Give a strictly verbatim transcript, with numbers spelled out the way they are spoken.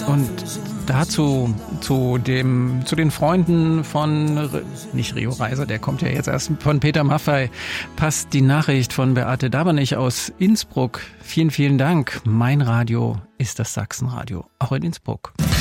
Und dazu, zu dem, zu den Freunden von, nicht Rio Reiser, der kommt ja jetzt erst, von Peter Maffay, passt die Nachricht von Beate Dabernich aus Innsbruck. Vielen, vielen Dank. Mein Radio ist das Sachsenradio, auch in Innsbruck.